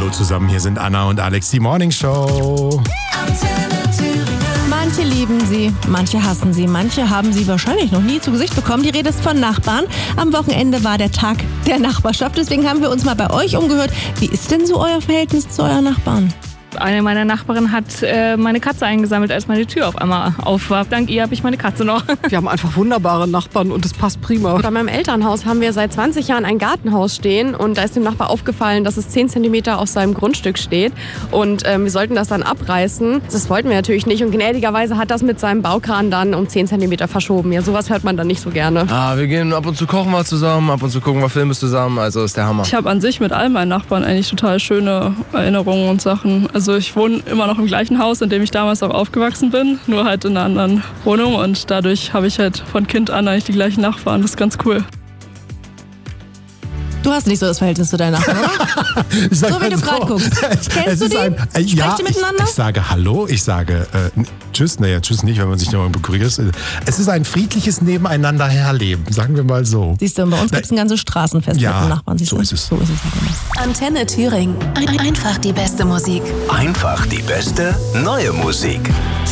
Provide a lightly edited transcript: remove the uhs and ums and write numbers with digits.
Hallo zusammen, hier sind Anna und Alex, die Morning Show. Manche lieben sie, manche hassen sie, manche haben sie wahrscheinlich noch nie zu Gesicht bekommen. Die Rede ist von Nachbarn. Am Wochenende war der Tag der Nachbarschaft, deswegen haben wir uns mal bei euch umgehört. Wie ist denn so euer Verhältnis zu euren Nachbarn? Eine meiner Nachbarinnen hat meine Katze eingesammelt, als meine Tür auf einmal auf war. Dank ihr habe ich meine Katze noch. Wir haben einfach wunderbare Nachbarn und es passt prima. Bei meinem Elternhaus haben wir seit 20 Jahren ein Gartenhaus stehen und da ist dem Nachbar aufgefallen, dass es 10 Zentimeter auf seinem Grundstück steht und wir sollten das dann abreißen. Das wollten wir natürlich nicht und gnädigerweise hat das mit seinem Baukran dann um 10 Zentimeter verschoben. Ja, sowas hört man dann nicht so gerne. Wir gehen ab und zu kochen wir zusammen, ab und zu gucken wir Filme zusammen, also ist der Hammer. Ich habe an sich mit all meinen Nachbarn eigentlich total schöne Erinnerungen und Sachen. Also ich wohne immer noch im gleichen Haus, in dem ich damals auch aufgewachsen bin, nur halt in einer anderen Wohnung und dadurch habe ich halt von Kind an eigentlich die gleichen Nachbarn. Das ist ganz cool. Du hast nicht so das Verhältnis zu deinen Nachbarn, oder? So wie du gerade guckst. Kennst du die? Sprecht ihr miteinander? Ich sage Hallo, ich sage Tschüss. Naja, Tschüss nicht, wenn man sich noch begrüßt. Es ist ein friedliches Nebeneinander herleben, sagen wir mal so. Siehst du, bei uns gibt es ein ganzes Straßenfest mit den Nachbarn. So ist es. So ist es halt. Antenne Thüringen. Einfach die beste Musik. Einfach die beste neue Musik.